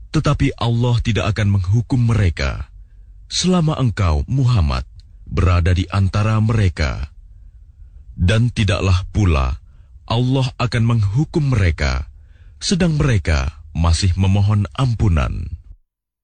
Tetapi Allah tidak akan menghukum mereka selama engkau, Muhammad, berada di antara mereka. Dan tidaklah pula Allah akan menghukum mereka sedang mereka masih memohon ampunan.